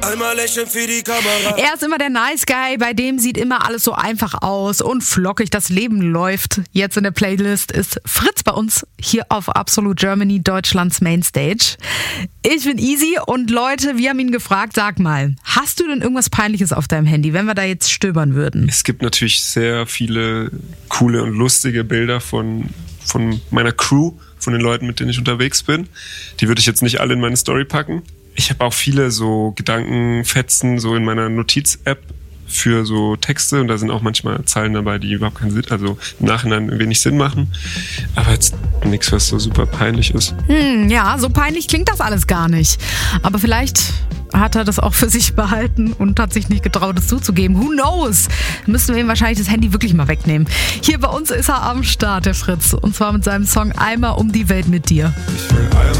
Einmal lächeln für die Kamera. Er ist immer der Nice Guy, bei dem sieht immer alles so einfach aus und flockig das Leben läuft. Jetzt in der Playlist ist Fritz bei uns hier auf Absolute Germany, Deutschlands Mainstage. Ich bin Easy und Leute, wir haben ihn gefragt, sag mal, hast du denn irgendwas Peinliches auf deinem Handy, wenn wir da jetzt stöbern würden? Es gibt natürlich sehr viele coole und lustige Bilder von meiner Crew, von den Leuten, mit denen ich unterwegs bin. Die würde ich jetzt nicht alle in meine Story packen. Ich habe auch viele so Gedankenfetzen so in meiner Notiz-App für so Texte und da sind auch manchmal Zeilen dabei, die überhaupt keinen Sinn, also im Nachhinein wenig Sinn machen. Aber jetzt nichts, was so super peinlich ist. Ja, so peinlich klingt das alles gar nicht. Aber vielleicht hat er das auch für sich behalten und hat sich nicht getraut, es zuzugeben. Who knows? Müssen wir ihm wahrscheinlich das Handy wirklich mal wegnehmen. Hier bei uns ist er am Start, der Fritz. Und zwar mit seinem Song Einmal um die Welt mit dir. Ich will einmal